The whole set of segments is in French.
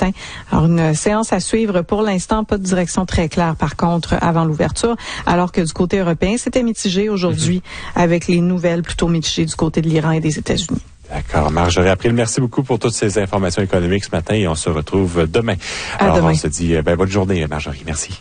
matin. Alors, une séance à suivre pour l'instant, pas de direction très claire par contre avant l'ouverture, alors que du côté européen, c'était mitigé aujourd'hui avec les nouvelles plutôt mitigées du côté de l'Iran et des États-Unis. D'accord. Marjorie April, merci beaucoup pour toutes ces informations économiques ce matin et on se retrouve demain. Alors, demain. On se dit bonne journée, Marjorie. Merci.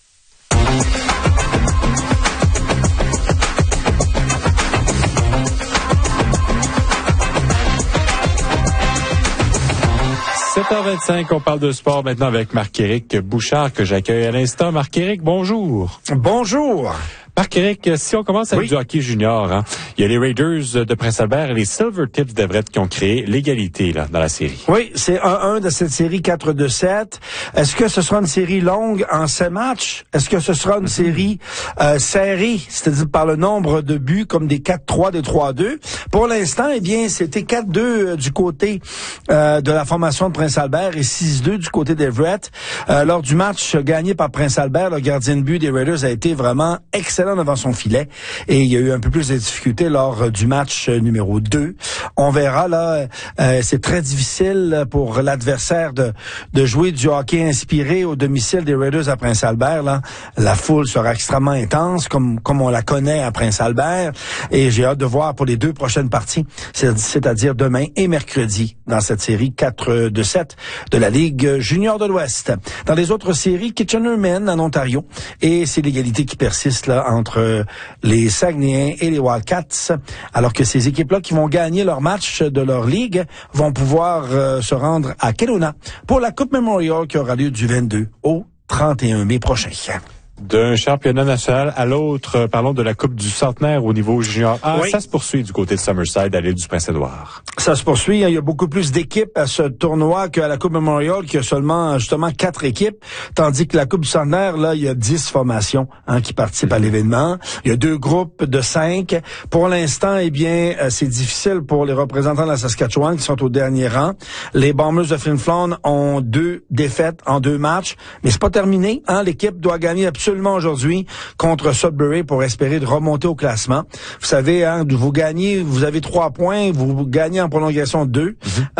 – 7h25, on parle de sport maintenant avec Marc-Éric Bouchard que j'accueille à l'instant. Marc-Éric, bonjour. Bonjour. Marc-Éric, si on commence avec du hockey junior, il y a les Raiders de Prince-Albert et les Silvertips d'Everett qui ont créé l'égalité là dans la série. Oui, c'est 1-1 de cette série 4-2-7. Est-ce que ce sera une série longue en 7 matchs? Est-ce que ce sera une série serrée, c'est-à-dire par le nombre de buts comme des 4-3, des 3-2? Pour l'instant, eh bien, c'était 4-2 du côté de la formation de Prince-Albert et 6-2 du côté d'Everett. Lors du match gagné par Prince-Albert, le gardien de but des Raiders a été vraiment excellent devant son filet et il y a eu un peu plus de difficultés lors du match numéro 2. On verra là, c'est très difficile pour l'adversaire de jouer du hockey inspiré au domicile des Raiders à Prince-Albert. Là, la foule sera extrêmement intense comme on la connaît à Prince-Albert et j'ai hâte de voir pour les 2 prochaines parties, c'est-à-dire demain et mercredi dans cette série 4-2-7 de la Ligue junior de l'Ouest. Dans les autres séries, Kitchener mène en Ontario et c'est l'égalité qui persiste là entre les Saguenayens et les Wildcats, alors que ces équipes-là qui vont gagner leur match de leur ligue vont pouvoir se rendre à Kelowna pour la Coupe Memorial qui aura lieu du 22 au 31 mai prochain. D'un championnat national à l'autre, parlons de la Coupe du Centenaire au niveau junior. Oui. Ça se poursuit du côté de Summerside à l'île du Prince-Édouard. Ça se poursuit. Il y a beaucoup plus d'équipes à ce tournoi qu'à la Coupe Memorial, qui a seulement, justement, 4 équipes. Tandis que la Coupe du Centenaire, là, il y a 10 formations qui participent à l'événement. Il y a 2 groupes de 5. Pour l'instant, eh bien, c'est difficile pour les représentants de la Saskatchewan qui sont au dernier rang. Les Bombers de Flin Flon ont 2 défaites en 2 matchs. Mais c'est pas terminé. L'équipe doit gagner absolument aujourd'hui contre Sudbury pour espérer de remonter au classement. Vous savez, vous gagnez, vous avez 3 points, vous gagnez en prolongation 2,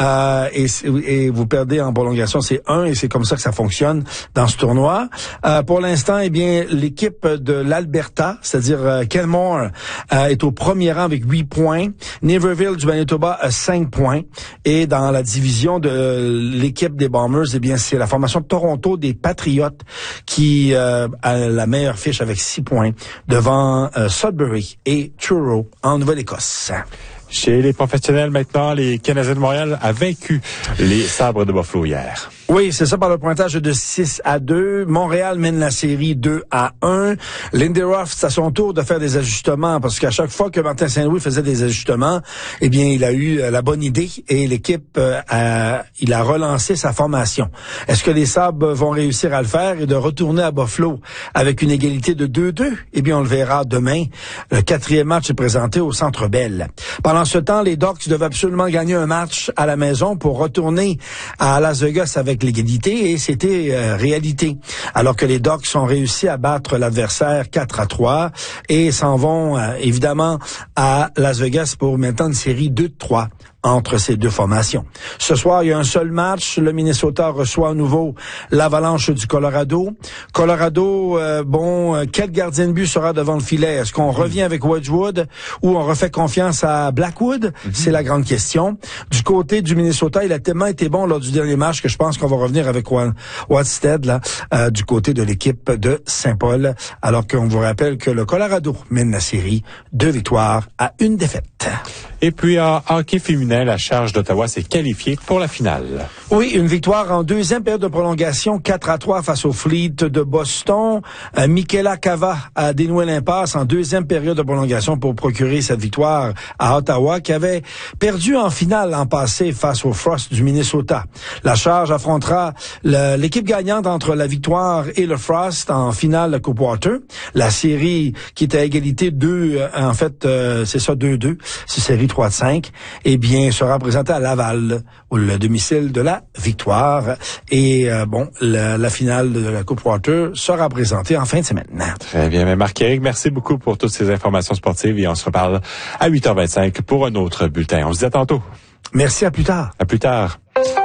et vous perdez en prolongation, c'est 1, et c'est comme ça que ça fonctionne dans ce tournoi. Pour l'instant, eh bien, l'équipe de l'Alberta, c'est-à-dire Kenmore, est au premier rang avec 8 points. Niverville du Manitoba a 5 points. Et dans la division de l'équipe des Bombers, eh bien, c'est la formation de Toronto des Patriotes qui a la meilleure fiche avec 6 points devant Sudbury et Truro en Nouvelle-Écosse. Chez les professionnels maintenant, les Canadiens de Montréal a vaincu les Sabres de Buffalo hier. Oui, c'est ça, par le pointage de 6-2. Montréal mène la série 2-1. Lindy Ruff, c'est à son tour de faire des ajustements, parce qu'à chaque fois que Martin Saint-Louis faisait des ajustements, eh bien, il a eu la bonne idée et l'équipe, il a relancé sa formation. Est-ce que les Sabres vont réussir à le faire et de retourner à Buffalo avec une égalité de 2-2? Eh bien, on le verra demain. Le 4e match est présenté au Centre Bell. Pendant ce temps, les Ducks devaient absolument gagner un match à la maison pour retourner à Las Vegas avec l'égalité, et c'était réalité. Alors que les Ducks ont réussi à battre l'adversaire 4-3 et s'en vont évidemment à Las Vegas pour maintenant une série 2-3 entre ces 2 formations. Ce soir, il y a un seul match. Le Minnesota reçoit à nouveau l'Avalanche du Colorado. Colorado, quel gardien de but sera devant le filet? Est-ce qu'on revient avec Wedgwood ou on refait confiance à Blackwood? C'est la grande question. Du côté du Minnesota, il a tellement été bon lors du dernier match que je pense qu'on va revenir avec Wadsted là, du côté de l'équipe de Saint-Paul, alors qu'on vous rappelle que le Colorado mène la série 2 victoires à 1 défaite. Et puis en hockey féminin, la Charge d'Ottawa s'est qualifiée pour la finale. Oui, une victoire en 2e période de prolongation, 4-3 face au Fleet de Boston. Michaela Cava a dénoué l'impasse en 2e période de prolongation pour procurer cette victoire à Ottawa, qui avait perdu en finale l'an passé face au Frost du Minnesota. La Charge affrontera l'équipe gagnante entre la victoire et le Frost en finale de Coupe Water. La série qui est à égalité 2, en fait, c'est ça, 2-2. C'est série 3-5. Eh bien, sera présentée à Laval, le domicile de la victoire. Et la finale de la Coupe Water sera présentée en fin de semaine. Très bien. Mais Marc-Éric, merci beaucoup pour toutes ces informations sportives et on se reparle à 8h25 pour un autre bulletin. On se dit à tantôt. Merci, à plus tard. À plus tard.